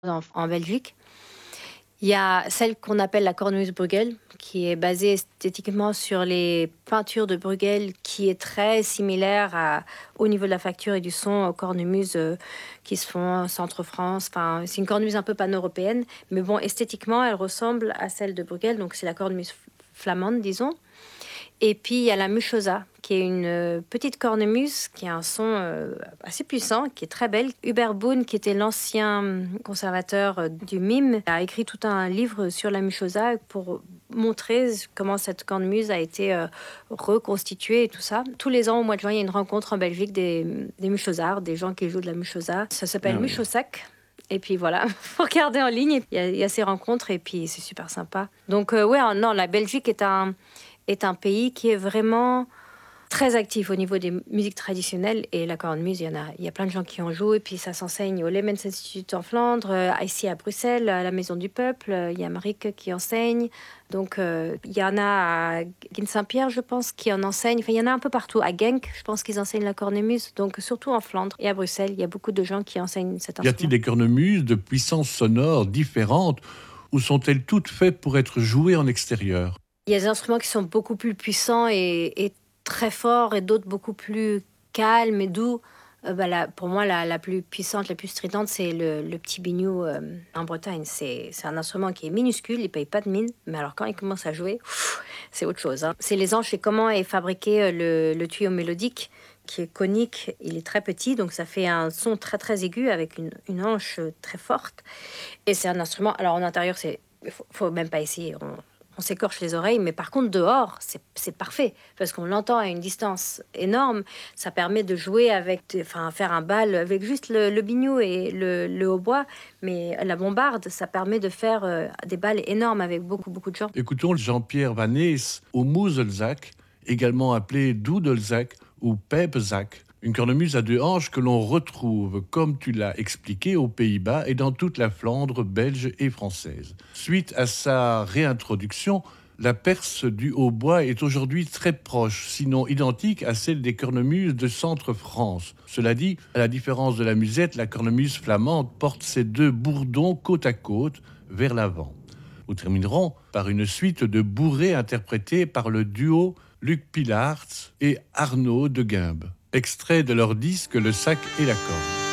en Belgique. Il y a celle qu'on appelle la cornemuse Bruegel, qui est basée esthétiquement sur les peintures de Bruegel, qui est très similaire au niveau de la facture et du son aux cornemuses qui se font en Centre-France. Enfin, c'est une cornemuse un peu pan-européenne, mais bon, esthétiquement, elle ressemble à celle de Bruegel, donc c'est la cornemuse flamande, disons. Et puis il y a la Muchosa, qui est une petite cornemuse qui a un son assez puissant, qui est très belle. Hubert Boone, qui était l'ancien conservateur du mime, a écrit tout un livre sur la Muchosa pour montrer comment cette cornemuse a été reconstituée et tout ça. Tous les ans, au mois de juin, il y a une rencontre en Belgique des Muchosards, des gens qui jouent de la Muchosa. Ça s'appelle Muchosac. Et puis voilà, faut regarder en ligne. Il y a ces rencontres et puis c'est super sympa. Donc non, la Belgique est un pays qui est vraiment très actif au niveau des musiques traditionnelles. Et la cornemuse, il y a plein de gens qui en jouent. Et puis ça s'enseigne au Lemmens Institute en Flandre, ici à Bruxelles, à la Maison du Peuple. Il y a Marieke qui enseigne. Donc il y en a à Ghyn-Saint-Pierre, je pense, qui en enseigne. Enfin, il y en a un peu partout. À Genk, je pense qu'ils enseignent la cornemuse. Donc surtout en Flandre et à Bruxelles, il y a beaucoup de gens qui enseignent cet Y a-t-il instrument. des cornemuses de puissance sonore différentes ou sont-elles toutes faites pour être jouées en extérieur? Il y a des instruments qui sont beaucoup plus puissants et très forts et d'autres beaucoup plus calmes et doux. Pour moi, la plus puissante, la plus stridente, c'est le petit biniou en Bretagne. C'est un instrument qui est minuscule, il ne paye pas de mine, mais alors quand il commence à jouer, c'est autre chose. Hein. C'est les anches et comment est fabriqué le tuyau mélodique, qui est conique, il est très petit, donc ça fait un son très très aigu avec une anche très forte. Et c'est un instrument, alors en intérieur, faut même pas essayer, on s'écorche les oreilles, mais par contre dehors, c'est parfait, parce qu'on l'entend à une distance énorme. Ça permet de jouer faire un bal avec juste le biniou et le hautbois, mais la bombarde, ça permet de faire des bals énormes avec beaucoup, beaucoup de gens. Écoutons Jean-Pierre Van Nees au Moezelzak, également appelé Doedelzak ou Pepezak, une cornemuse à deux hanches que l'on retrouve, comme tu l'as expliqué, aux Pays-Bas et dans toute la Flandre belge et française. Suite à sa réintroduction, la perce du hautbois est aujourd'hui très proche, sinon identique à celle des cornemuses de Centre-France. Cela dit, à la différence de la musette, la cornemuse flamande porte ses deux bourdons côte à côte vers l'avant. Nous terminerons par une suite de bourrées interprétées par le duo Luc Pilaerts et Arnaud de Guimbe, extrait de leur disque Le Sac et la Corde.